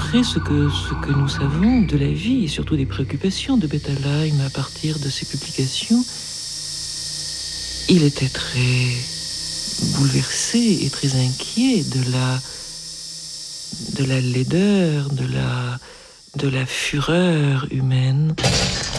montrer ce que nous savons de la vie et surtout des préoccupations de Bettelheim à partir de ses publications. Il était très bouleversé et très inquiet de la laideur, de la fureur humaine.